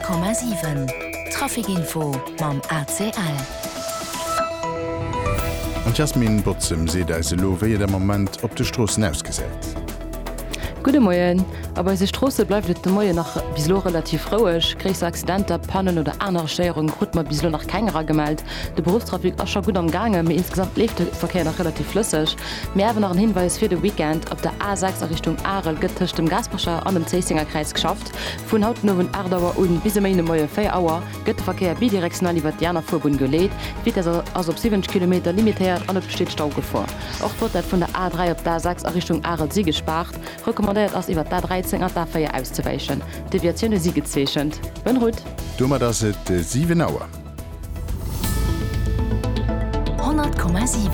100,7 Trafikinfo mam ACL. Und Jasmin Botzem seht also lo, wie der Moment op de Straßen ausgesät. Gute Morgen, aber se Straße bleibt de Moie nach bislo relativ rouech, Kriegs Accidenter, Pannen oder andere Steuerung gut man bislo nach keinera gemeldet. Der Berufstrafik auch schon gut am Gange, mir insgesamt lebt der Verkehr noch relativ flüssig. Mehr haben noch ein Hinweis für den Weekend, ob der A6 Richtung Arel gettischt im Gasbrucher an dem Zeesinger Kreis geschafft. Von haut nowen Ardauer und bis meine Moie 4 Uhr geht der Verkehr bidirektional über Diana Vorbund gelegt, wird er also auf 70 Kilometer limitiert an besteht Stau vor. Auch wird von der A3 auf der A6 Richtung Arel sie gespart. Ass iwwer der 13 Dafeier auszuweichen. Deviationune sie gezeechchend. Ben Rut. Dummer dat et 7 Auer. 100,7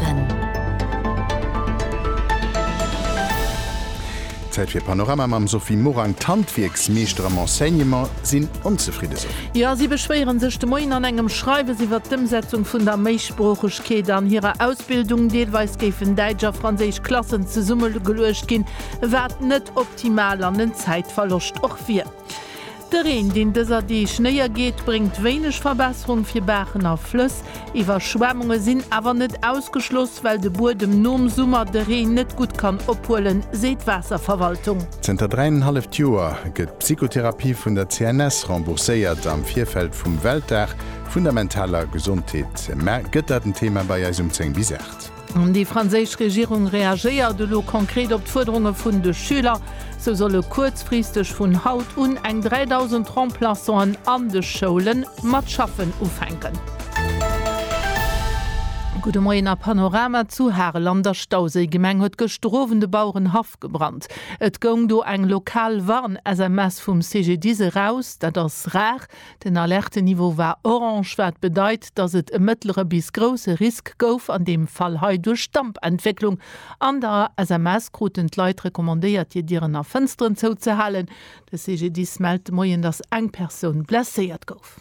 Zeit fir Panorama mam Sophie Morang Tandwirksmeester am Enseignement sinn unzufriede so. Ja, sie beschweren sich de Moin an engem Schreibe iwwer d'Umsetzung vun der Meichsprochechkeet an hireer Ausbildung deelweis géfen Deitscher Franzéich Klassen ze Summe gelecht ginn, wat net optimal an den Zeitverlust och fir. Der Regen, den dieser die schneller geht, bringt wenig Verbesserung für Bächen auf Flüss. Überschwemmungen sind aber nicht ausgeschlossen, weil der Boden nur im Sommer der Regen nicht gut kann abholen, sieht Wasserverwaltung. Seit 3,5 Jahren geht Psychotherapie von der CNS remboursiert am Vierfeld vom Welttag fundamentaler Gesundheit. Geht das ein Thema bei uns um 10 bis 8. Die französische Regierung reagiert konkret auf die Forderungen der Schüler. So solle kurzfristig von Haut und eng 3000 Remplaçants an den Schulen mit Schaffen aufhängen. Gute Morgen a Panorama zu Herrel an der Stausee Gemeng huet gestrofende Bauern Haft gebrannt. Et gong do eng lokal warn SMS vum CGDise raus, dat das rar. Den Alerteniveau war orange, wat bedeit, dass et e mittlere bis grosse Risk gouf an dem Fall hei durch Stampentwicklung. An der SMS-Gruten Leiit rekommandiert je Dieren nach Fenstern zuzehalen. De CGDis meldt moien, dass eng Person blessiert gouf.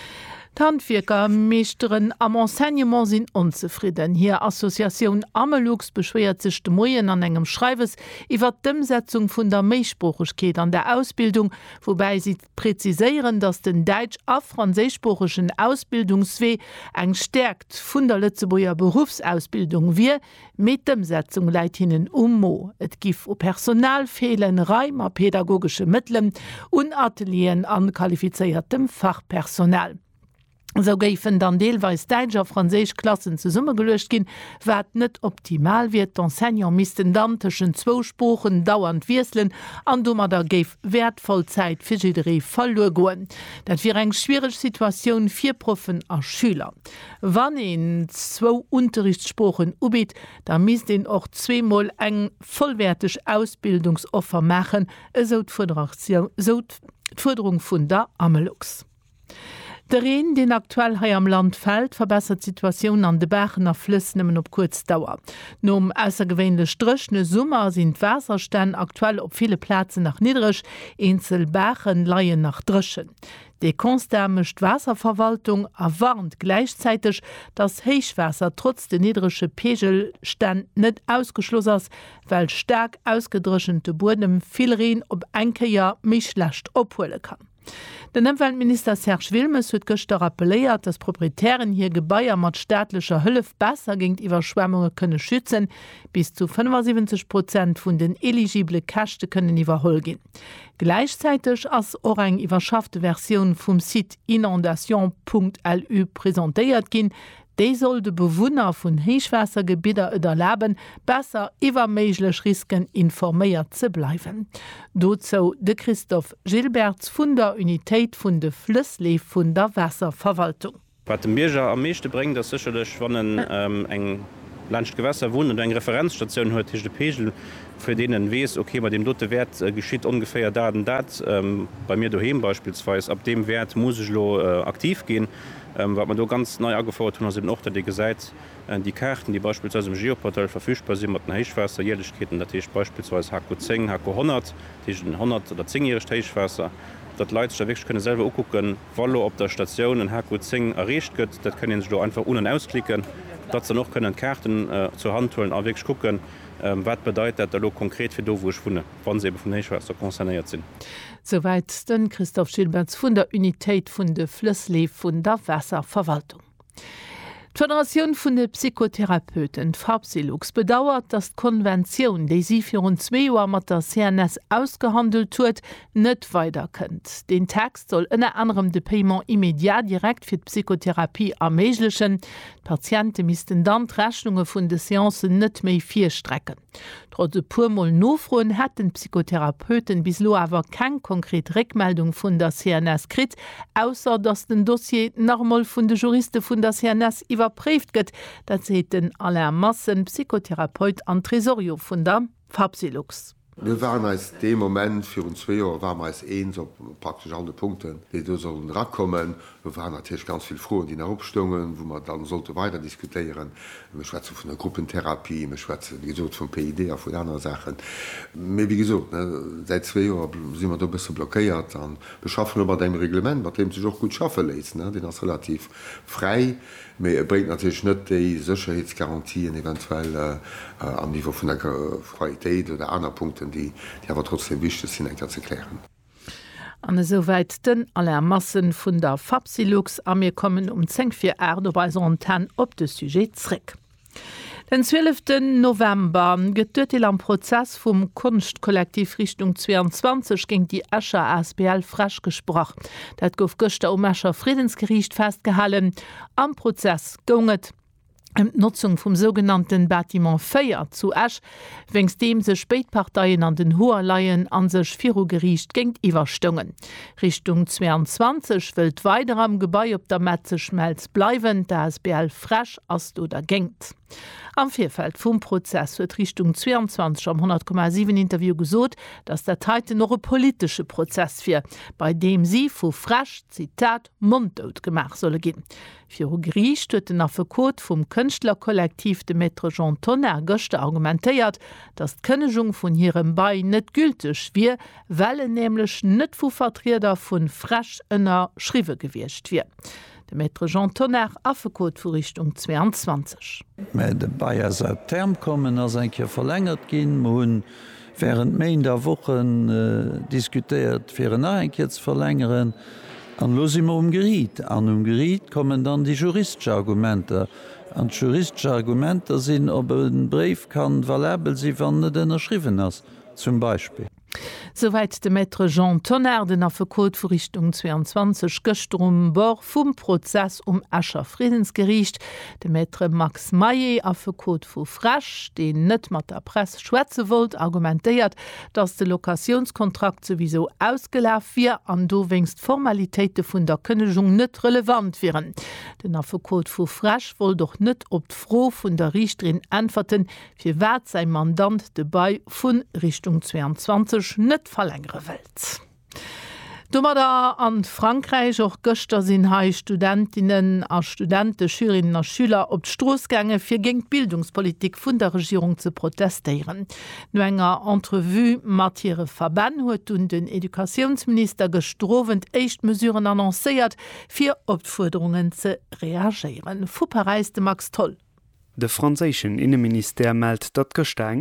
Handwerkermeesteren am Enseignement sind unzufrieden. Hier Assoziation Amelux beschwert sich de Moien an engem Schreiwes iwwer d'Umsetzung vun der Meichsprochechkeet an der Ausbildung, wobei sie präzisieren, dass den Deutsch- a französischsprachigen Ausbildungsweg eng stärkt vun der Lützeburger Berufsausbildung wie mit d'Umsetzung leit hinnen Mo. Et gif o Personal fehlen Reimer pädagogische Mitteln und Atelien an qualifiziertem Fachpersonal. So géifen dann deelweis Deitscher Franzéich Klassen ze Summe gelecht ginn, wat net optimal wird d'Enseignant misisten dann tschen 2 Sprachen dauernd wieselen, an dummer der géif wertvoll Zeit fir jiddere verloren goen. Dat fir eng schwierige Situation fir Profen a Schüler. Wann en 2 Unterrichtssprachen ubit, da mis den och 2-mal eng vollwertig Ausbildungsoffer machen, so d'Forderung vun der Amelux. Der Regen, den aktuell hier am Land fällt, verbessert die Situation an den Bächen auf Flüssen nimmen auf Kurzdauer. Nur um außergewöhnlich drückende Sommer sind Wasserstände aktuell auf viele Plätze nach niedrig, Einzelbächen leihen nach Drischen. Die konstamische Wasserverwaltung erwarnt gleichzeitig, dass Heichwasser trotz der niedrigen Pegelstand nicht ausgeschlossen ist, weil stark ausgedrückende Boden viel Regen ob einige Jahr mich schlecht abholen kann. Den Umweltminister Serge Wilmes hat gestern appelliert, dass Proprietären hier Gebäude mit staatlicher Hilfe besser gegen Überschwemmungen können schützen. Bis zu 75% von den eligiblen Kosten können überholt gehen. Gleichzeitig als auch eine überschaffte Version vom Site inondation.lu präsentiert gehen, die soll de Bewohner von Heichwassergebieten erlauben, besser über mögliche Risiken informiert zu bleiben. Dazu de Christoph Gilberts von der Unität von der Flüssle von der Wasserverwaltung. Was dem Bierger am meisten bringt, das sicherlich, wenn eng Landgewässer wohnt und eine Referenzstation hat, ist der Pegel, für denen weiß, okay, bei dem dotte Wert geschieht ungefähr da und dat. Bei mir daheim beispielsweise, ab dem Wert muss ich aktiv gehen. Was man da ganz neu angefordert hat, sind auch die gesagt, die Karten, die beispielsweise im Geoportal verfügbar sind, mit den Heichwasser, Jährlichkeiten, das ist beispielsweise HQ10, HQ100, das ist ein 100- oder 10-jähriges Heichwasser. Dat Leute wirklich können selber gucken, wollen, ob der Station in HQ10 erreicht wird. Das können sie einfach unten ausklicken. Dazu noch können Karten zur Hand holen, auch wirklich gucken, was bedeutet das konkret für da, wo ich wohne, wann sie von Heichwasser konzerniert sind. Soweit den Christoph Schilberts vun der Unitéit vun de Flüsslee vun der Wasserverwaltung. Die Föderation vun de Psychotherapeuten Fabsilux bedauert, dass die Konvention, die sie für rund 2 Jahre mit der CNS ausgehandelt huet, nicht weiter könnt. Den Text soll unter anderem de Paiement immédiat direkt für die Psychotherapie ermöglichen. Die Patienten müssten dann die Rechnungen von den Seancen nicht mehr vierstrecken. Trotz de purmol Nofroen hätten Psychotherapeuten bislo aber keine konkrete Rückmeldung von der CNS krit, außer dass den Dossier normal von den Juristen von der CNS überprüft gëtt, dat se den Alain Massen Psychotherapeut an Tresorio vun der Fabsilux. Wir waren als dem Moment für uns 2 Jahre waren wir als so praktisch alle Punkte, die da sollen rankommen. Wir waren natürlich ganz viel froh in die Abstimmungen, wo man dann sollte weiter diskutieren. Wir schwätzen von der Gruppentherapie, wir schwätzen wie gesagt von PID und von anderen Sachen. Aber wie gesagt, seit 2 Jahren sind wir da ein bisschen blockiert. Dann beschaffen wir dem Reglement, mit dem sich auch gut schaffen lässt. Den ist relativ frei. Aber bringt natürlich nicht die Sicherheitsgarantien eventuell am Niveau von der Qualität oder anderen Punkten, die aber trotzdem wichtig sind, zu klären. An soweit den aller Massen vun der Fabsilux a mir kommen 10:04 bei so Antenne op de Sujet zrick. Den 12. November gettet am Prozess vum Kunstkollektiv Richtung 22 ging die Ascher SBL frasch gesproch. Dat gouf Göster Ascher Friedensgericht festgehalten. Am Prozess gonget Nutzung vom sogenannten Bâtiment Feier zu Asch, wenn's dem se Spätparteien an den Hoher Leien an sech Virogericht gengt iwwerstungen. Richtung 22 wild weiter am Gebäi op der Metze Schmelz bleiwen, der SBL frasch as du da gengt. Am Vierfeld vum Prozess wird Richtung 22 am 100,7 Interview gesot, dass der Teite noch e politische Prozess fir, bei dem sie vu frasch Zitat mundtot gemacht solle gin. Virogericht huet den Affekot vum Künstlerkollektiv de Maître Jean Tonnerre Göchte argumentéiert, dass d'Kënnechung vun hirem Bei net gültig wie, weil nämlich net vu Vertreter vun frasch ënner Schriwe gewircht wie. De Maître Jean Tonnerre Affekot vu Richtung 22. De Bayier se Term kommen ass enke verlängert ginn, hunn während méi der Wochen diskutiert fir en enke verlängeren. An los immer Geriet. An Geriet kommen dann die juristische Argumente. An juristische Argumente sinn, ob een Brief kann valabel sie wann den erschriven ass, zum Beispiel. Soweit de Maître Jean Tonnerre den Affekot vu Richtung 22 gëstrum bor vum Prozess Ascher Friedensgericht. De Maître Max Maillet Affekot vu Frasch, den net mat der Presse schwäze wollt, argumentéiert, dats de Lokationskontrakt sowieso ausgelaf wie an do wéngst Formalitéite vun der Kënnechung net relevant wären. Den Affekot vu Frasch woll doch net op d'Fro vun der Richterin antworten, fir wat sei Mandant dabei vun Richtung 22 net verlängere Welt. Dummer da an Frankreich auch Göster sind hai Studentinnen a Studenten, Schülerinnen a Schüler op Stroßgänge fir gegen Bildungspolitik vun der Regierung zu protestieren. No enger Entrevue mat ihre Verband huet und den Edukationsminister gestrovent echt mesureuren annoncéiert fir Opforderungen zu reagieren. Fupper reiste Max Toll. De franzéschen Innenminister meldt, dat gesteng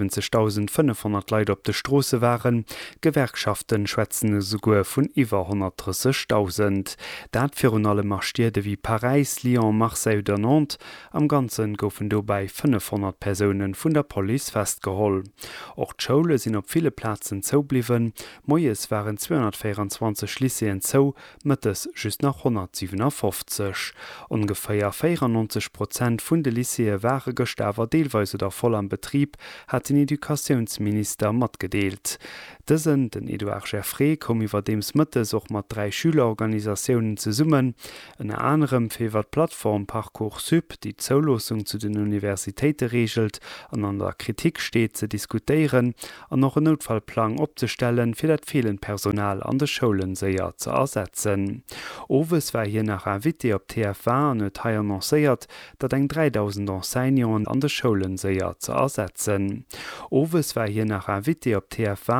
71.500 Leiit op de Strosse waren, Gewerkschaften schwätzen sogar vun iwwer 130.000. Dat fir un alle Marstierde wie Paris, Lyon, Marseille oder Nantes, am ganzen goufen dobei 500 Personen vun der Police festgeholl. Och d'Schoule sinn op viele Plätzen zoubliwen, Moies waren 224 Lyceen zou, mëttes just nach 157. Ungefähr 94% vun de Lyceen ware Gestawer deelweise der voll am Betrieb, hat den Edukationsminister mat gedeelt. Dëssen, den Edouard Gerfré, kom iwwer dems Mëttes och mat 3 Schülerorganisationen ze summen, en anderem fiwer Plattform Parcoursup, die Zoulosung zu den Universitäten regelt, an der Kritik steht ze diskutieren, an noch een Notfallplan opzustellen, fir dat vielen Personal an de Schulen séier ze ersetzen. Owes war hier nach ein Video op TF1 an et hai annoncéiert, dat eng 3000 Enseignants an de Schulen séier ze ersetzen. Owes war hier nach ein Video op TF1